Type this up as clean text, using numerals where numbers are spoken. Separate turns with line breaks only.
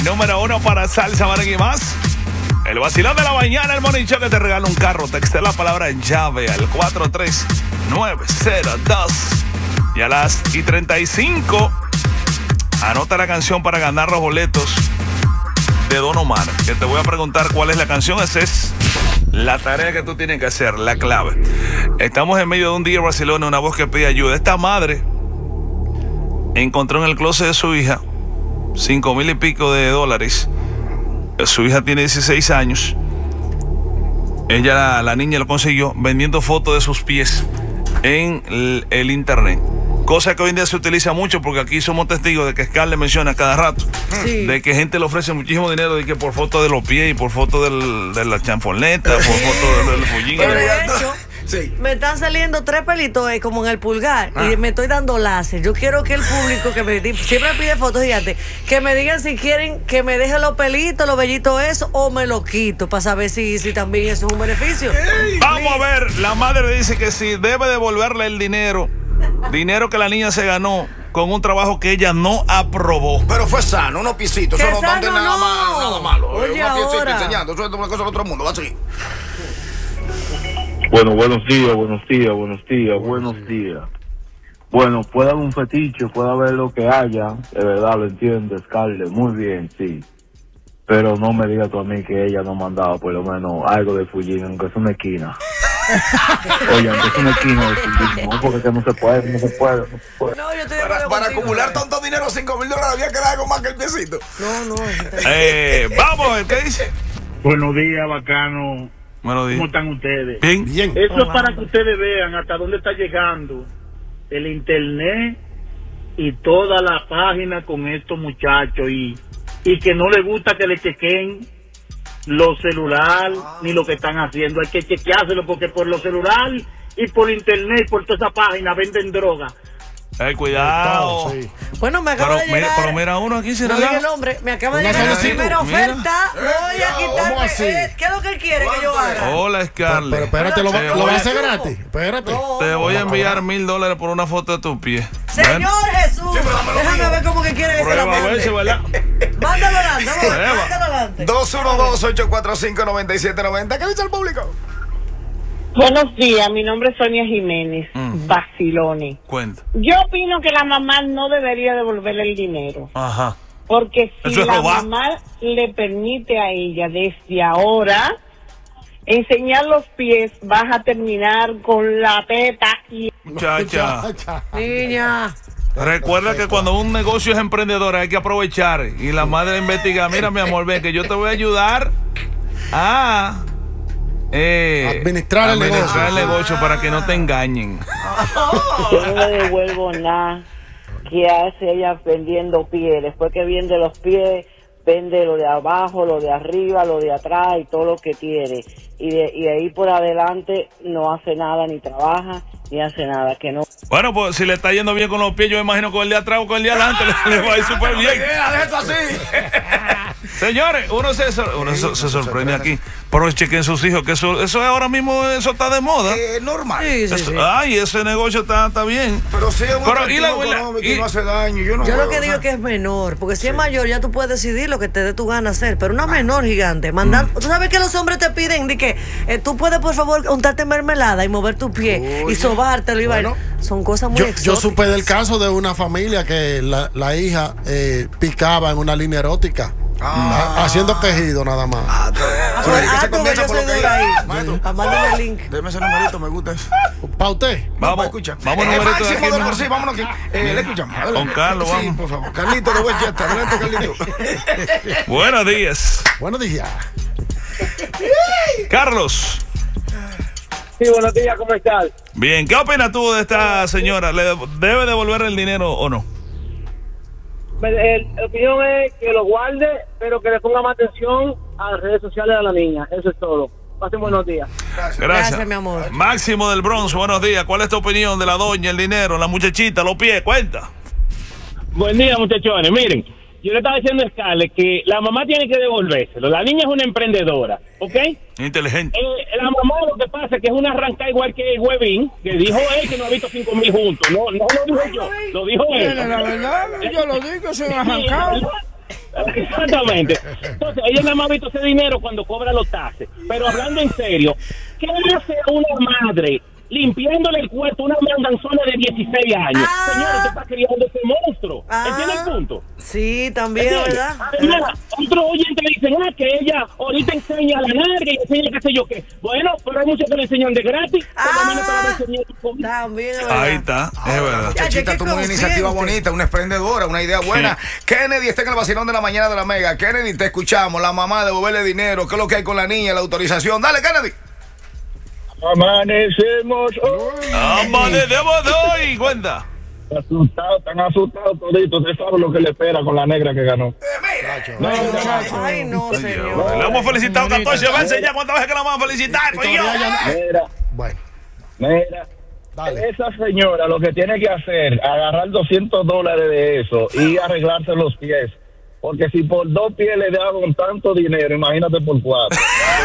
Número 1 para Salsa Merengue y más. El vacilón de la mañana, el Morning Show que te regala un carro. Texté la palabra llave al 43902. Y a las 35 anota la canción para ganar los boletos de Don Omar. Que te voy a preguntar cuál es la canción. Esa es la tarea que tú tienes que hacer, la clave. Estamos en medio de un día vacilón, una voz que pide ayuda. Esta madre encontró en el closet de su hija $5,000 y pico de dólares. Su hija tiene 16 años. Ella, la niña, lo consiguió vendiendo fotos de sus pies en el internet. Cosa que hoy en día se utiliza mucho porque aquí somos testigos de que Scar le menciona cada rato. Sí. De que gente le ofrece muchísimo dinero de que por foto de los pies y por foto de la chanfoneta, por foto del fullín.
Pero de hecho, sí, me están saliendo 3 pelitos como en el pulgar y me estoy dando láser. Yo quiero que el público que siempre pide fotos, fíjate, que me digan si quieren que me deje los pelitos, los bellitos eso, o me lo quito para saber si también eso es un beneficio.
Vamos a ver, la madre dice que si debe devolverle el dinero que la niña se ganó con un trabajo que ella no aprobó.
Pero fue sano, unos piecitos, eso no tiene nada malo.
Oye,
unos piecitos
ahora
enseñando, eso es una cosa del otro mundo, va así.
Bueno, buenos días. Bueno, puede haber un fetiche, puede haber lo que haya, de verdad lo entiendo, Scarlett, muy bien, sí. Pero no me digas tú a mí que ella no mandaba por lo menos algo de fullín, aunque es una esquina. Oye, aunque es una esquina de fullín, no, porque que no se puede.
No, yo estoy
para acumular tanto dinero, $5,000 había que dar algo más que el piecito.
No.
Vamos, ¿qué dice?
Buenos días, bacano.
Buenos días.
¿Cómo están ustedes?
Bien.
Eso es para que ustedes vean hasta dónde está llegando el internet y toda la página con estos muchachos y que no les gusta que le chequen los celulares ni lo que están haciendo. Hay que chequeárselo porque por los celulares y por internet y por toda esa página venden droga.
Cuidado.
Sí. Bueno, me acaba de llegar.
Pero mira uno aquí,
no diga el nombre. Me acaba de llegar la primera oferta. Voy a quitarme. ¿Qué es lo que él quiere que yo haga?
Hola, Scarlett.
Pero espérate, lo va a hacer gratis. Espérate.
Te voy a enviar $1,000 por una foto de tus pies.
Señor Jesús, déjame ver cómo que quiere que se la mande. Mándalo adelante.
212-845-9790. ¿Qué dice el público?
Buenos días, mi nombre es Sonia Jiménez, Basiloni.
Cuenta.
Yo opino que la mamá no debería devolverle el dinero.
Ajá.
Porque si la mamá le permite a ella desde ahora enseñar los pies, vas a terminar con la teta y...
Muchacha.
Niña.
Recuerda que cuando un negocio es emprendedor hay que aprovechar. Y la madre investiga, mira mi amor, ven que yo te voy a ayudar a...
administrar el
negocio para que no te engañen.
Yo no le devuelvo nada. ¿Qué hace ella vendiendo pies? Después que vende los pies, vende lo de abajo, lo de arriba, lo de atrás y todo lo que tiene. Y de ahí por adelante no hace nada, ni trabaja, ni hace nada. Que no.
Bueno, pues si le está yendo bien con los pies, yo imagino con el de atrás o con el de adelante le va a ir súper bien.
Deja esto así.
Señores, uno se sorprende aquí. Pero chequen sus hijos, que eso es ahora mismo, eso está de moda.
Normal.
Sí.
Ay, ese negocio está bien.
Pero sí es un atractivo económico y no hace daño. Yo
lo que digo es que es menor, porque si es mayor ya tú puedes decidir lo que te dé tu gana hacer, pero una menor gigante, tú sabes que los hombres te piden de que tú puedes por favor untarte mermelada y mover tu pie y sobártelo y son cosas muy exóticas.
Yo supe del caso de una familia que la hija picaba en una línea erótica. Haciendo quejido nada más.
Se comienza por lo que
Mándame el link.
Deme ese numerito, me gusta eso.
¿Para usted?
Vamos,
escucha.
Vamos numerito de aquí.
Sí, vámonos aquí. Le escuchamos.
Con Carlos, vamos.
Sí, por favor. Carlito de Westchester. Adelante, Carlito.
Buenos días.
Buenos días.
Carlos.
Sí, buenos días, ¿cómo estás?
Bien, ¿qué opinas tú de esta señora? ¿Le debe devolver el dinero o no?
La opinión es que lo guarde, pero que le ponga más atención a las redes sociales de la niña. Eso es todo. Pasen buenos días.
Gracias, mi amor.
Máximo del Bronx, buenos días. ¿Cuál es tu opinión de la doña, el dinero, la muchachita, los pies? Cuenta.
Buen día, muchachones. Miren, yo le estaba diciendo a Scarlett que la mamá tiene que devolvérselo. La niña es una emprendedora, ¿ok?
Inteligente.
La mamá lo que pasa es que es una arrancada igual que Webin, que dijo él que no ha visto 5,000 juntos. No lo dijo yo, lo dijo él.
La verdad, yo lo digo, soy un arrancado.
Exactamente. Entonces, ella nada más ha visto ese dinero cuando cobra los taxes. Pero hablando en serio, ¿qué hace una madre limpiándole el cuerpo a una mandanzona de 16 años? Señor, usted está criando ese monstruo. ¿Entiende el punto?
Sí, también, ¿verdad?
Además, otro oyente le dicen, que ella ahorita enseña a la nalga y enseña qué sé yo qué. Bueno, pero hay muchos que le enseñan de gratis.
También,
ahí está, es verdad.
Muchachita, tuvo una iniciativa bonita, una emprendedora, una idea buena. Kennedy está en el vacilón de la mañana de la Mega. Kennedy, te escuchamos. La mamá, devolverle dinero. ¿Qué es lo que hay con la niña? La autorización. Dale, Kennedy.
Amanecemos
hoy, cuenta.
Están asustados toditos. Usted sabe lo que le espera con la negra que ganó.
Ay, no, señor.
Le hemos felicitado 14 veces ya. ¿Cuántas veces que la vamos a felicitar?
Mira, dale. Esa señora lo que tiene que hacer, agarrar $200 de eso y arreglarse los pies. Porque si por 2 pies le daban tanto dinero, imagínate por 4.